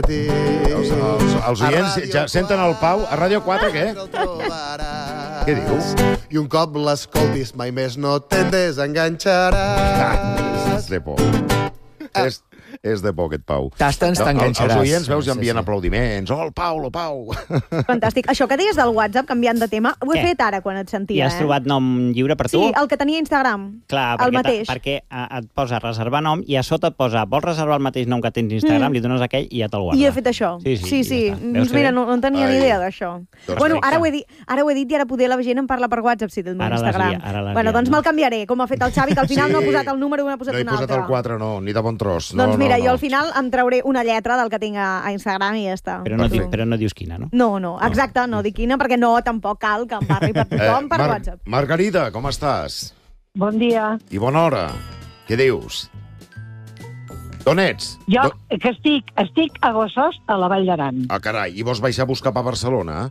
Els oients ja senten el Pau. A Ràdio 4, què? Què diu? I un cop l'escoltis mai més no te'n desenganxaràs. És de por. És de por, aquest Pau. Tastes t'enganxaràs. Els oients, veus, ja envien aplaudiments. Oh, el Pau, el Pau. Fantàstic. Això que deies del WhatsApp, canviant de tema, ho he Què? fet ara quan et sentia. I has trobat nom lliure per tu? Sí, el que tenia a Instagram. Clar, el mateix. perquè et posa reservar nom i a sota et posa vols reservar el mateix nom que tens a Instagram, li dones aquell i ja te'l guarda. I he fet això. Sí. Sí. Ja està. Veus Mira, bé? no tenia ni idea d'això. Doncs Bueno, vinga. ara ho he dit i ara poder la gent em parla per WhatsApp si té el meu Ara l'has Instagram. liat, ara l'has Bueno, liat, doncs no? me'l canviaré, com ha fet el Xavi, que al final Sí. no ha posat el número i n'ha posat No he un posat altre. el 4, no, ni de bon tros. Doncs mira, no. jo al final em trauré una lletra del que tinc a Instagram i ja està. Però no dius quina, no? No, exacte, no dic quina, perquè no, tampoc cal que em parli per tothom per WhatsApp. Margarida, com estàs? Bon dia. I bona hora. Què dius? D'on ets? Jo que estic a Gossos, a la Vall d'Aran. Ah, carai, i vols baixar a buscar pa a Barcelona?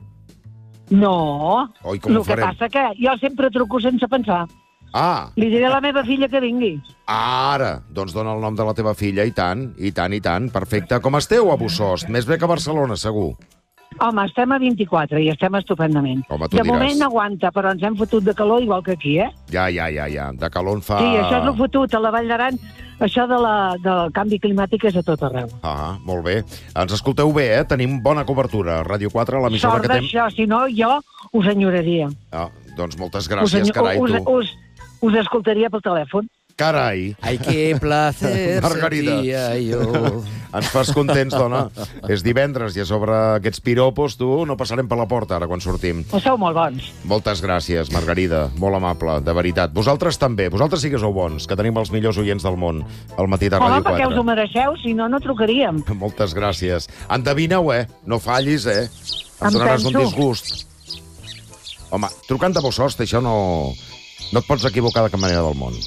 No, Oi, com ho el que farem? passa que jo sempre truco sense pensar. Ah, Li diré a la meva filla que vingui. ara. Doncs dona el nom de la teva filla, i tant, i tant, i tant. Perfecte. Com esteu a Bussost? Més bé que a Barcelona, segur. Home, estem a 24 i estem estupendament. Home, tu de diràs. moment aguanta, però ens hem fotut de calor igual que aquí, eh? Ja. De calor en fa... Sí, això és el fotut. A la Vall d'Aran, això del canvi climàtic és a tot arreu. Ah, molt bé. Ens escolteu bé, eh? Tenim bona cobertura. Ràdio 4, l'emissora Sort que tenim... d'això, si no, jo us enyoraria. Ah, doncs moltes gràcies, carai, tu. Us escoltaria pel telèfon. Carai. Ai, que placer Margarida. sentia jo. Ens fas contents, dona. És divendres i a sobre aquests piropos, tu, no passarem per la porta ara quan sortim. Sou molt bons. Moltes gràcies, Margarida. Molt amable, de veritat. Vosaltres també. Vosaltres sí que sou bons, que tenim els millors oients del món al matí de Home, Ràdio perquè us ho 4. mereixeu, si no, no trucaríem. Moltes gràcies. Endevina-ho, No fallis, Em Em donaràs un penso. disgust. Home, trucant de Bosost, això no et pots equivocar de cap manera del món.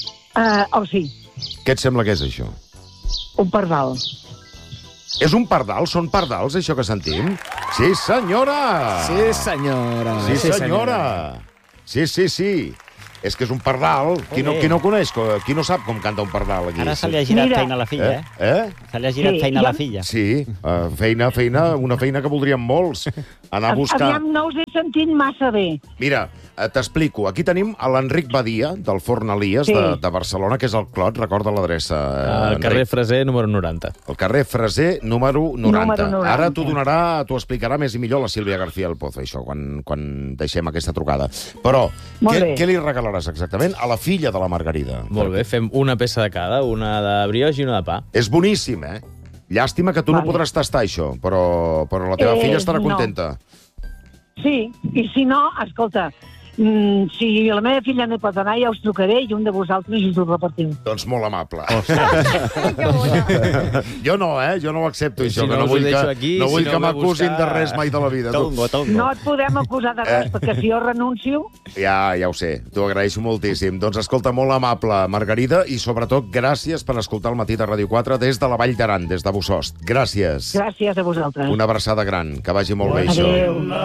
Sí, Què et sembla que és, això? un pardal. És un pardal? Són pardals, això que sentim? Sí, senyora! Sí, senyora. Sí, senyora! Sí. És que és un pardal. Qui no coneix? Qui no sap com canta un pardal aquí? Ara se li ha girat Mira. feina a la filla, Se li ha girat Sí, feina a la jo- filla. Sí, una feina que voldríem molts. Anar a buscar... Aviam, no us he sentit massa bé. Mira, t'explico. Aquí tenim a l'Enric Badia, del Forn Elias, Sí. de Barcelona, que és el Clot, recorda l'adreça. Al carrer Freser, número 90. El carrer Freser, número 90. Número 90. Ara t'ho explicarà més i millor la Sílvia García del Pozo, això, quan deixem aquesta trucada. Però, Molt bé. què li regalaràs exactament? A la filla de la Margarida. Molt bé, fem una peça de cada, una de brioix i una de pa. És boníssim, Llàstima que tu no Vale. podràs tastar això, però la teva filla estarà no. contenta. Sí, i si no, escolta, si la meva filla no hi pot anar, ja us trucaré i un de vosaltres us ho repartiu. Doncs molt amable. Que bona. Jo no, Jo no ho accepto, Si això, no que no us ho vull deixo que, aquí, no vull si que no, m'acusin buscar- de res mai de la vida. Tu. Tongo. No et podem acusar de res, perquè si jo renuncio... Ja ho sé, t'ho agraeixo moltíssim. Doncs escolta, molt amable, Margarida, i sobretot gràcies per escoltar el matí de Ràdio 4 des de la Vall d'Aran, des de Bussost. Gràcies. Gràcies a vosaltres. Una abraçada gran, que vagi molt bé això. Adéu.